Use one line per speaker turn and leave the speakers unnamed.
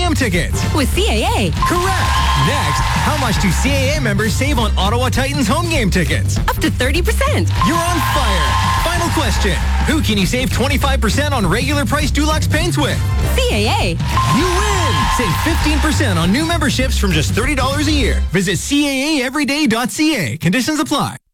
game tickets.
With CAA.
Correct. Next, how much do CAA members save on Ottawa Titans home game tickets?
Up to 30%.
You're on fire. Final question. Who can you save 25% on regular price Dulux paints with?
CAA.
You win! Save 15% on new memberships from just $30 a year. Visit CAAeveryday.ca. Conditions apply.